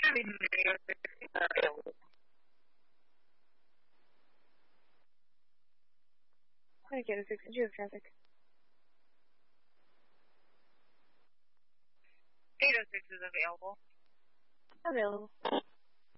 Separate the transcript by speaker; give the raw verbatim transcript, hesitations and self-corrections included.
Speaker 1: Dedicated six and two of traffic.
Speaker 2: eight oh six is available.
Speaker 1: Available.